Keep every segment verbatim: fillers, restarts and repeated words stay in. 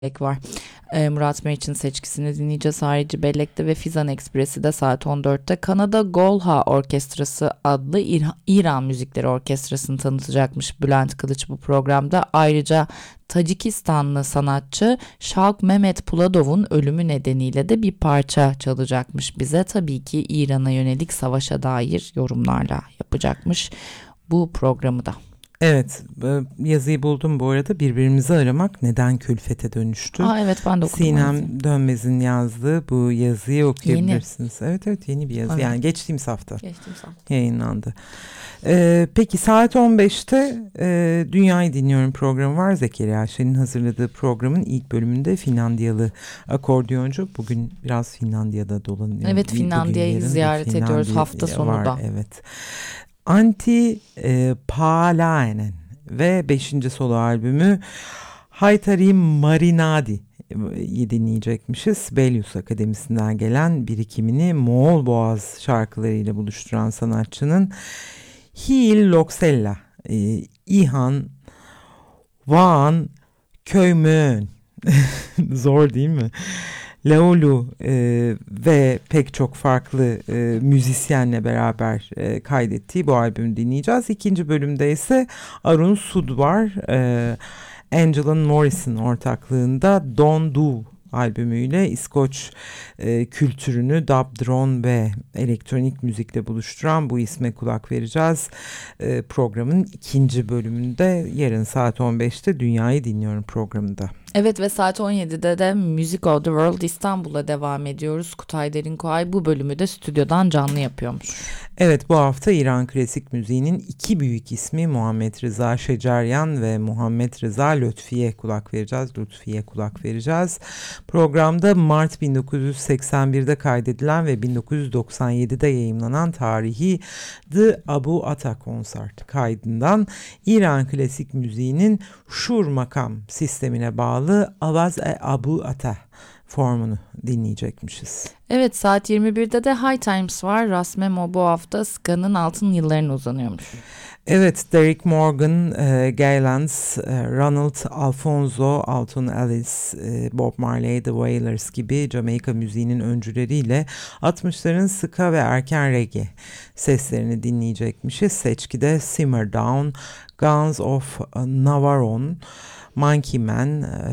var. Ee, Murat Meriç'in seçkisini dinleyeceğiz. Harici Bellek'te ve Fizan Ekspresi de saat on dörtte. Kanada Golha Orkestrası adlı İr- İran Müzikleri Orkestrası'nı tanıtacakmış Bülent Kılıç bu programda. Ayrıca Tacikistanlı sanatçı Şalk Mehmet Puladov'un ölümü nedeniyle de bir parça çalacakmış bize. Tabii ki İran'a yönelik savaşa dair yorumlarla yapacakmış bu programı da. Evet, yazıyı buldum bu arada. Birbirimizi aramak neden külfete dönüştü? Aa, evet, ben de okudum. Sinem Dönmez'in yazdığı bu yazıyı okuyabilirsiniz. Yeni. Evet evet yeni bir yazı. Evet. Yani geçtiğimiz hafta, geçtiğimiz hafta. yayınlandı. Ee, peki saat on beşte e, Dünyayı Dinliyorum programı var. Zekeriya Şen'in hazırladığı programın ilk bölümünde Finlandiyalı akordiyoncu. Bugün biraz Finlandiya'da dolanıyor. Evet, Finlandiya'yı ziyaret Finlandiya ediyoruz hafta sonu da. Evet. Antti e, Paalainen ve beşinci solo albümü Haitari Marinadi'yi dinleyecekmişiz. Belius Akademisi'nden gelen birikimini Moğol Boğaz şarkılarıyla buluşturan sanatçının Hiil Loksella, e, İhan Vaan Köymön zor değil mi? Laulu e, ve pek çok farklı e, müzisyenle beraber e, kaydettiği bu albümü dinleyeceğiz. İkinci bölümde ise Arun Sud var. E, Angela Morrison ortaklığında Don't Do albümüyle İskoç e, kültürünü dub, drone ve elektronik müzikle buluşturan bu isme kulak vereceğiz. E, programın ikinci bölümünde yarın saat on beşte Dünyayı Dinliyorum programında. Evet ve saat on yedide de Music of the World İstanbul'a devam ediyoruz. Kutay Derinkoğay bu bölümü de stüdyodan canlı yapıyormuş. Evet, bu hafta İran klasik müziğinin iki büyük ismi Muhammed Rıza Şeceryan ve Muhammed Rıza Lütfiye kulak vereceğiz. Lütfiye kulak vereceğiz. Programda Mart bin dokuz yüz seksen birde kaydedilen ve bin dokuz yüz doksan yedide yayımlanan tarihi The Abu Ata Concert kaydından İran klasik müziğinin şur makam sistemine bağlı Avaz-e Abu Ata formunu dinleyecekmişiz. Evet, saat yirmi birde de High Times var. Rasmemo bu hafta Ska'nın altın yıllarına uzanıyormuş. Evet, Derek Morgan, e, Gaylands, e, Ronald Alfonso, Alton Ellis, e, Bob Marley, The Wailers gibi Jamaika müziğinin öncüleriyle altmışların ska ve erken reggae seslerini dinleyecekmişiz. Seçkide Simmer Down, Guns of Navarone, Monkey Man,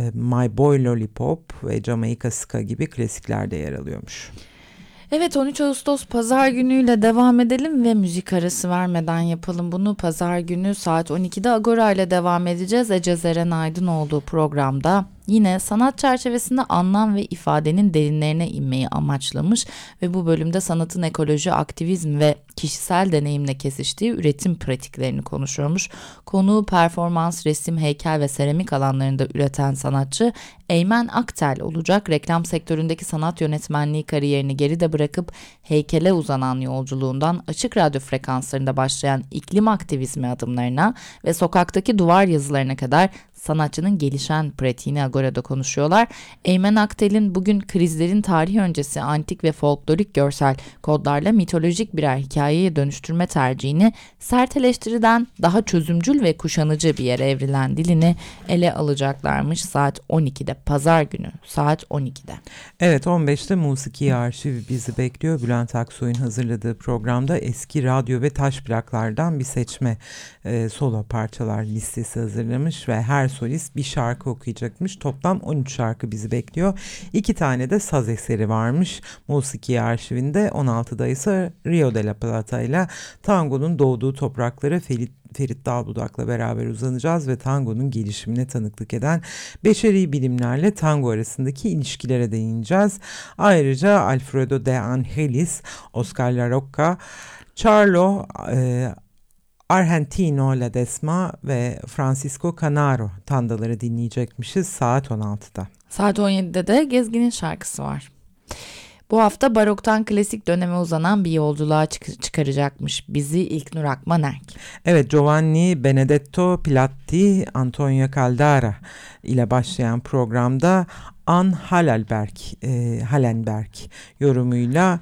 My Boy Lollipop ve Jamaica Ska gibi klasikler de yer alıyormuş. Evet, on üç Ağustos Pazar günüyle devam edelim ve müzik arası vermeden yapalım bunu. Pazar günü saat on ikide Agora ile devam edeceğiz. Ece Zeren Aydın olduğu programda yine sanat çerçevesinde anlam ve ifadenin derinlerine inmeyi amaçlamış ve bu bölümde sanatın ekoloji, aktivizm ve kişisel deneyimle kesiştiği üretim pratiklerini konuşuyormuş. Konuğu performans, resim, heykel ve seramik alanlarında üreten sanatçı Eymen Aktel olacak. Reklam sektöründeki sanat yönetmenliği kariyerini geride bırakıp heykele uzanan yolculuğundan açık radyo frekanslarında başlayan iklim aktivizmi adımlarına ve sokaktaki duvar yazılarına kadar sanatçının gelişen pratiğini Agora'da konuşuyorlar. Eymen Aktel'in bugün krizlerin tarih öncesi antik ve folklorik görsel kodlarla mitolojik birer hikayeye dönüştürme tercihini sert eleştiriden daha çözümcül ve kuşanıcı bir yere evrilen dilini ele alacaklarmış saat on ikide, pazar günü saat on ikide. Evet, on beşte Musiki Arşivi bizi bekliyor. Bülent Aksoy'un hazırladığı programda eski radyo ve taş plaklardan bir seçme e, solo parçalar listesi hazırlamış ve her solist bir şarkı okuyacakmış. Toplam on üç şarkı bizi bekliyor. İki tane de saz eseri varmış Musiki Arşivinde. on altıda ise Rio de la Plata ile tangonun doğduğu topraklara Ferit Ferit Dalbudak'la beraber uzanacağız ve tangonun gelişimine tanıklık eden beşeri bilimlerle tango arasındaki ilişkilere değineceğiz. Ayrıca Alfredo de Angelis, Oscar La Rocca, Charlo e, Argentino Ledesma ve Francisco Canaro tandaları dinleyecekmişiz saat on altıda. Saat on yedide de Gezgin'in şarkısı var. Bu hafta baroktan klasik döneme uzanan bir yolculuğa çık- çıkaracakmış bizi İlknur Akmanerk. Evet, Giovanni Benedetto Pilatti, Antonio Caldara ile başlayan programda An Halalberg, e, Hallenberg yorumuyla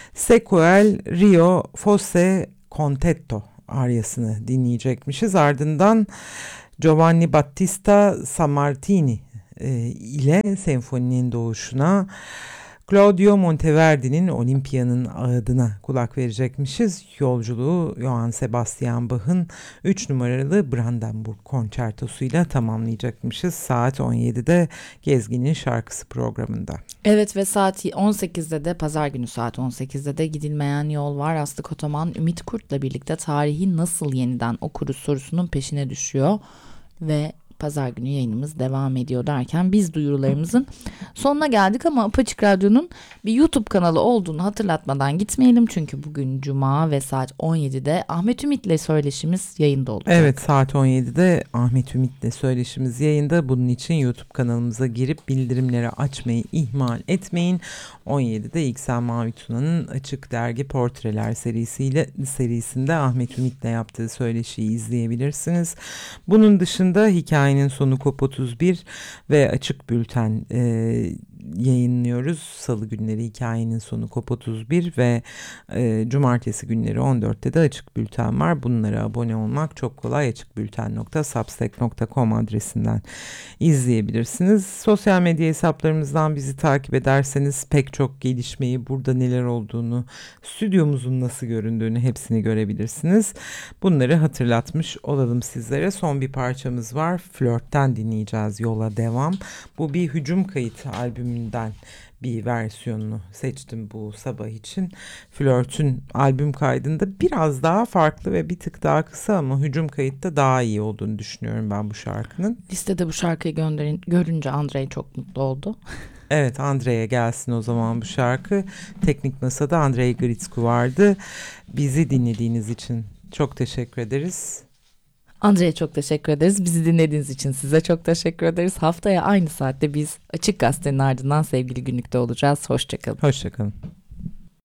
Sequel Rio Fosse Contetto aryasını dinleyecekmişiz. Ardından Giovanni Battista Sammartini e, ile senfoninin doğuşuna, Claudio Monteverdi'nin Olimpiya'nın adına kulak verecekmişiz. Yolculuğu Johann Sebastian Bach'ın üç numaralı Brandenburg konçertosuyla tamamlayacakmışız. Saat on yedide Gezgin'in Şarkısı programında. Evet ve saat on sekizde de pazar günü saat on sekizde de Gidilmeyen Yol var. Aslı Kotaman Ümit Kurt'la birlikte tarihi nasıl yeniden okuruz sorusunun peşine düşüyor ve pazar günü yayınımız devam ediyor derken biz duyurularımızın sonuna geldik ama Apaçık Radyo'nun bir YouTube kanalı olduğunu hatırlatmadan gitmeyelim. Çünkü bugün Cuma ve saat on yedide Ahmet Ümit'le söyleşimiz yayında olacak. Evet, saat on yedide Ahmet Ümit'le söyleşimiz yayında. Bunun için YouTube kanalımıza girip bildirimleri açmayı ihmal etmeyin. on yedide İksel Mavi Tuna'nın Açık Dergi Portreler serisiyle serisinde Ahmet Ümit'le yaptığı söyleşiyi izleyebilirsiniz. Bunun dışında Hikayenin Sonu Kop otuz bir ve Açık Bülten e, yayınlıyoruz. Salı günleri Hikayenin Sonu Kop otuz bir ve e, cumartesi günleri on dörtte de Açık Bülten var. Bunlara abone olmak çok kolay. açıkbülten nokta substack nokta com adresinden izleyebilirsiniz. Sosyal medya hesaplarımızdan bizi takip ederseniz pek çok gelişmeyi, burada neler olduğunu, stüdyomuzun nasıl göründüğünü hepsini görebilirsiniz. Bunları hatırlatmış olalım sizlere. Son bir parçamız var. Flört'ten dinleyeceğiz. Yola devam. Bu bir Hücum Kayıt albümünden bir versiyonunu seçtim bu sabah için. Flört'ün albüm kaydında biraz daha farklı ve bir tık daha kısa ama Hücum Kayıt'ta daha iyi olduğunu düşünüyorum ben bu şarkının. Listede bu şarkıyı gönderin, görünce Andrei çok mutlu oldu. Evet, Andrei'ye gelsin o zaman bu şarkı. Teknik Masa'da Andrei Gritsku vardı. Bizi dinlediğiniz için çok teşekkür ederiz. Andrei'ye çok teşekkür ederiz. Bizi dinlediğiniz için size çok teşekkür ederiz. Haftaya aynı saatte biz Açık Gazete'nin ardından Sevgili Günlük'te olacağız. Hoşçakalın. Hoşçakalın.